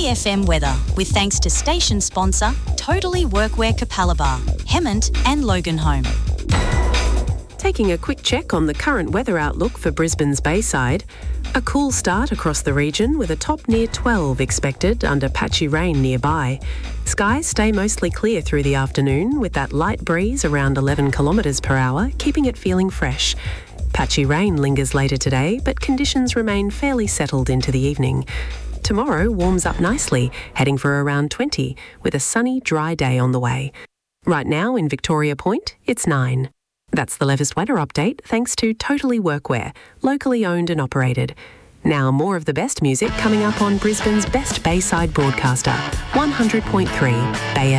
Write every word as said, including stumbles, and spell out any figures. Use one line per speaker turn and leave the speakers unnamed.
Today F M weather with thanks to station sponsor Totally Workwear Capalaba, Hemmant and Loganholme.
Taking a quick check on the current weather outlook for Brisbane's Bayside. A cool start across the region with a top near twelve expected under patchy rain nearby. Skies stay mostly clear through the afternoon with that light breeze around eleven kilometres per hour, keeping it feeling fresh. Patchy rain lingers later today, but conditions remain fairly settled into the evening. Tomorrow warms up nicely, heading for around twenty, with a sunny, dry day on the way. Right now in Victoria Point, it's nine. That's the latest weather update thanks to Totally Workwear, locally owned and operated. Now more of the best music coming up on Brisbane's best Bayside broadcaster, one hundred point three Bay